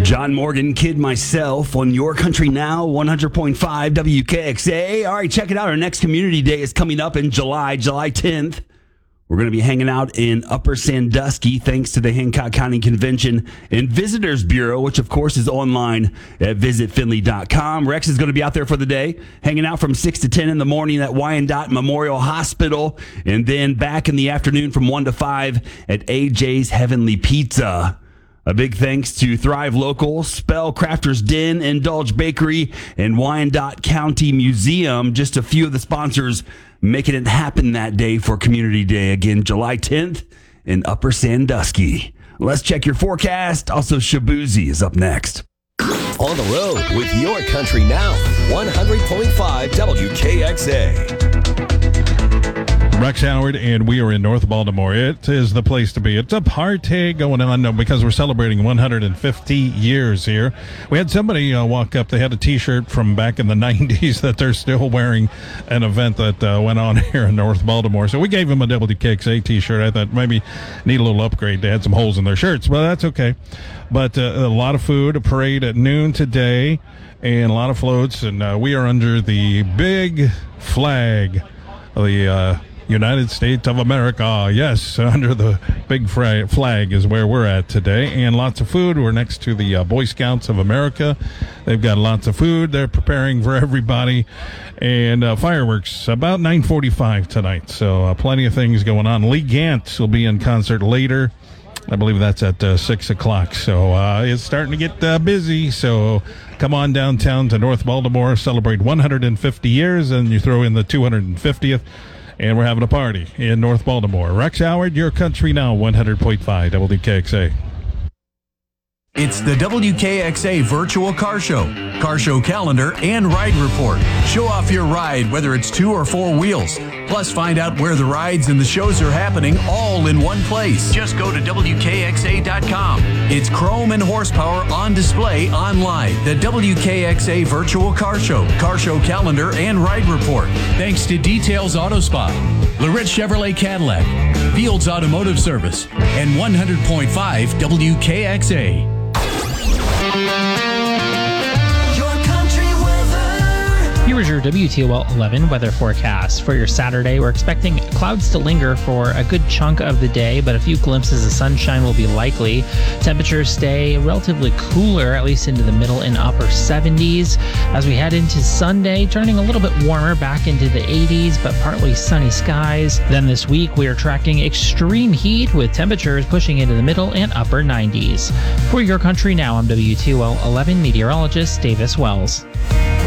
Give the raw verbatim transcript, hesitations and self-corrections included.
John Morgan, Kid Myself on Your Country Now, one hundred point five W K X A. All right, check it out. Our next Community Day is coming up in July, July tenth. We're going to be hanging out in Upper Sandusky thanks to the Hancock County Convention and Visitors Bureau, which, of course, is online at visit finley dot com. Rex is going to be out there for the day, hanging out from six to ten in the morning at Wyandotte Memorial Hospital, and then back in the afternoon from one to five at A J's Heavenly Pizza. A big thanks to Thrive Local, Spell Crafter's Den, Indulge Bakery, and Wyandotte County Museum. Just a few of the sponsors making it happen that day for Community Day. Again, July tenth in Upper Sandusky. Let's check your forecast. Also, Shabuzi is up next. On the road with Your Country Now, one hundred point five W K X A. Rex Howard, and we are in North Baltimore. It is the place to be. It's a party going on because we're celebrating one hundred fifty years here. We had somebody uh, walk up. They had a T-shirt from back in the nineties that they're still wearing an event that uh, went on here in North Baltimore. So we gave them a W K X A T-shirt. I thought maybe need a little upgrade. They had some holes in their shirts, but that's okay. But uh, a lot of food, a parade at noon today, and a lot of floats. And uh, we are under the big flag of the uh, United States of America. Yes, under the big fra- flag is where we're at today. And lots of food. We're next to the uh, Boy Scouts of America. They've got lots of food. They're preparing for everybody. And uh, fireworks about nine forty-five tonight. So uh, plenty of things going on. Lee Gant will be in concert later. I believe that's at uh, six o'clock. So uh, it's starting to get uh, busy. So come on downtown to North Baltimore, celebrate one hundred fifty years, and you throw in the two hundred fiftieth. And we're having a party in North Baltimore. Rex Howard, Your Country Now, one hundred point five W K X A. It's the W K X A Virtual Car Show, Car Show Calendar, and Ride Report. Show off your ride, whether it's two or four wheels. Plus, find out where the rides and the shows are happening all in one place. Just go to W K X A dot com. It's chrome and horsepower on display online. The W K X A Virtual Car Show, Car Show Calendar, and Ride Report. Thanks to Details Auto Spot, Lorette Chevrolet Cadillac, Fields Automotive Service, and one hundred point five W K X A. Here is your W T O L eleven weather forecast. For your Saturday, we're expecting clouds to linger for a good chunk of the day, but a few glimpses of sunshine will be likely. Temperatures stay relatively cooler, at least into the middle and upper seventies. As we head into Sunday, turning a little bit warmer back into the eighties, but partly sunny skies. Then this week, we are tracking extreme heat with temperatures pushing into the middle and upper nineties. For Your Country Now, I'm W T O L eleven meteorologist Davis Wells.